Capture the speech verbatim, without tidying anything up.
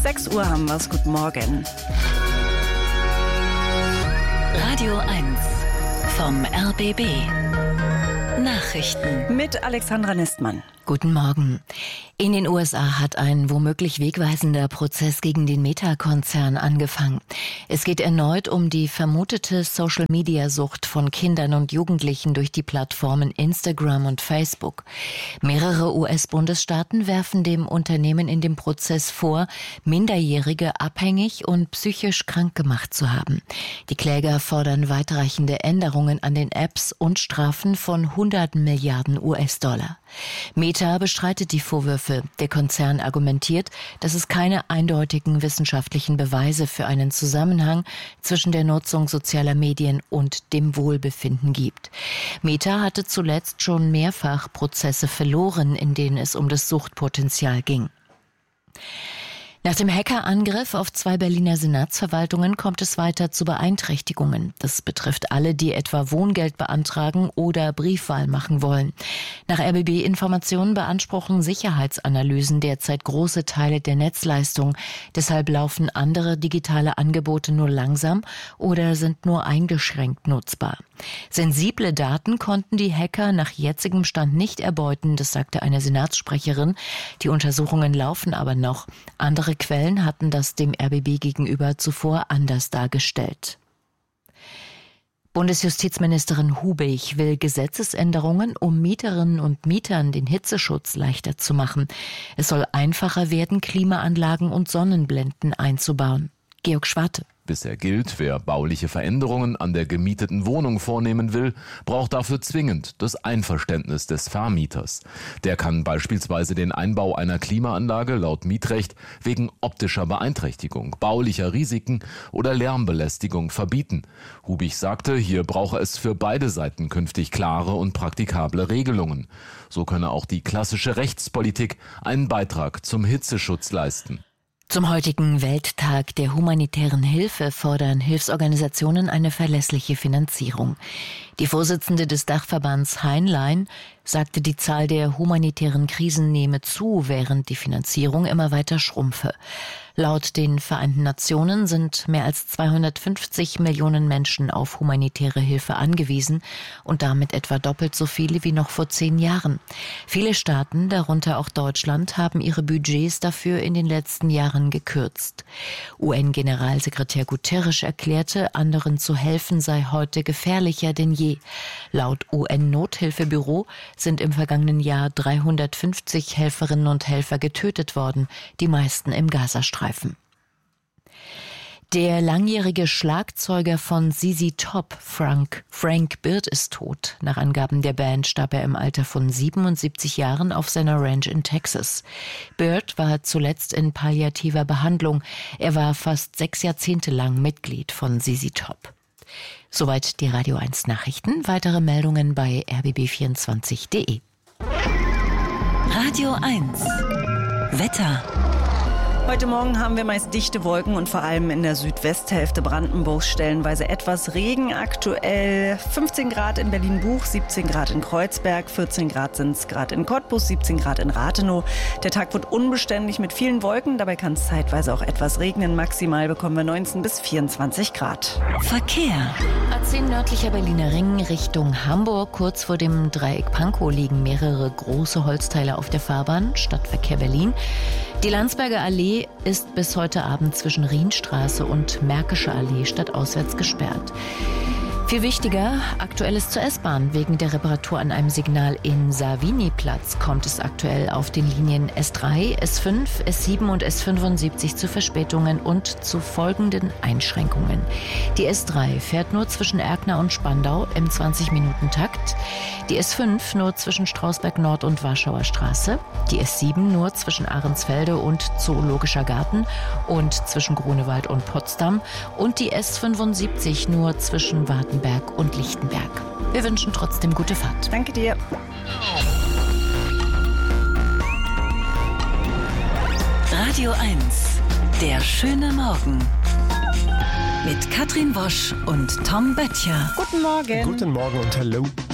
sechs Uhr haben wir's. Guten Morgen. Radio eins vom R B B. Nachrichten mit Alexandra Nistmann. Guten Morgen. In den U S A hat ein womöglich wegweisender Prozess gegen den Meta-Konzern angefangen. Es geht erneut um die vermutete Social-Media-Sucht von Kindern und Jugendlichen durch die Plattformen Instagram und Facebook. Mehrere U S-Bundesstaaten werfen dem Unternehmen in dem Prozess vor, Minderjährige abhängig und psychisch krank gemacht zu haben. Die Kläger fordern weitreichende Änderungen an den Apps und Strafen von hundert Milliarden U S-Dollar. Meta bestreitet die Vorwürfe. Der Konzern argumentiert, dass es keine eindeutigen wissenschaftlichen Beweise für einen Zusammenhang zwischen der Nutzung sozialer Medien und dem Wohlbefinden gibt. Meta hatte zuletzt schon mehrfach Prozesse verloren, in denen es um das Suchtpotenzial ging. Nach dem Hackerangriff auf zwei Berliner Senatsverwaltungen kommt es weiter zu Beeinträchtigungen. Das betrifft alle, die etwa Wohngeld beantragen oder Briefwahl machen wollen. Nach R B B-Informationen beanspruchen Sicherheitsanalysen derzeit große Teile der Netzleistung. Deshalb laufen andere digitale Angebote nur langsam oder sind nur eingeschränkt nutzbar. Sensible Daten konnten die Hacker nach jetzigem Stand nicht erbeuten, das sagte eine Senatssprecherin. Die Untersuchungen laufen aber noch. Andere Quellen hatten das dem R B B gegenüber zuvor anders dargestellt. Bundesjustizministerin Hubig will Gesetzesänderungen, um Mieterinnen und Mietern den Hitzeschutz leichter zu machen. Es soll einfacher werden, Klimaanlagen und Sonnenblenden einzubauen. Georg Schwarte. Bisher gilt, wer bauliche Veränderungen an der gemieteten Wohnung vornehmen will, braucht dafür zwingend das Einverständnis des Vermieters. Der kann beispielsweise den Einbau einer Klimaanlage laut Mietrecht wegen optischer Beeinträchtigung, baulicher Risiken oder Lärmbelästigung verbieten. Hubig sagte, hier brauche es für beide Seiten künftig klare und praktikable Regelungen. So könne auch die klassische Rechtspolitik einen Beitrag zum Hitzeschutz leisten. Zum heutigen Welttag der humanitären Hilfe fordern Hilfsorganisationen eine verlässliche Finanzierung. Die Vorsitzende des Dachverbands Heinlein sagte, die Zahl der humanitären Krisen nehme zu, während die Finanzierung immer weiter schrumpfe. Laut den Vereinten Nationen sind mehr als zweihundertfünfzig Millionen Menschen auf humanitäre Hilfe angewiesen und damit etwa doppelt so viele wie noch vor zehn Jahren. Viele Staaten, darunter auch Deutschland, haben ihre Budgets dafür in den letzten Jahren gekürzt. U N-Generalsekretär Guterres erklärte, anderen zu helfen sei heute gefährlicher denn je. Laut U N-Nothilfebüro sind im vergangenen Jahr dreihundertfünfzig Helferinnen und Helfer getötet worden, die meisten im Gazastreifen. Der langjährige Schlagzeuger von Z Z Top, Frank, Frank Bird, ist tot. Nach Angaben der Band starb er im Alter von siebenundsiebzig Jahren auf seiner Ranch in Texas. Bird war zuletzt in palliativer Behandlung. Er war fast sechs Jahrzehnte lang Mitglied von Z Z Top. Soweit die Radio eins Nachrichten. Weitere Meldungen bei r b b vierundzwanzig punkt de. Radio eins Wetter. Heute Morgen haben wir meist dichte Wolken und vor allem in der Südwesthälfte Brandenburgs stellenweise etwas Regen. Aktuell fünfzehn Grad in Berlin-Buch, siebzehn Grad in Kreuzberg, vierzehn Grad sind es gerade in Cottbus, siebzehn Grad in Rathenow. Der Tag wird unbeständig mit vielen Wolken, dabei kann es zeitweise auch etwas regnen. Maximal bekommen wir neunzehn bis vierundzwanzig Grad. Verkehr. A zehn nördlicher Berliner Ring Richtung Hamburg. Kurz vor dem Dreieck Pankow liegen mehrere große Holzteile auf der Fahrbahn. Stadtverkehr Berlin. Die Landsberger Allee ist bis heute Abend zwischen Rienstraße und Märkische Allee stadtauswärts gesperrt. Viel wichtiger, Aktuelles zur S-Bahn. Wegen der Reparatur an einem Signal in Savini-Platz kommt es aktuell auf den Linien S drei, S fünf, S sieben und S fünfundsiebzig zu Verspätungen und zu folgenden Einschränkungen. Die S drei fährt nur zwischen Erkner und Spandau im zwanzig-Minuten-Takt, die S fünf nur zwischen Strausberg Nord und Warschauer Straße, die S sieben nur zwischen Ahrensfelde und Zoologischer Garten und zwischen Grunewald und Potsdam und die S fünfundsiebzig nur zwischen Wartenberg und Lichtenberg. Wir wünschen trotzdem gute Fahrt. Danke dir. Radio eins, der schöne Morgen. Mit Katrin Wosch und Tom Böttcher. Guten Morgen. Guten Morgen und hallo.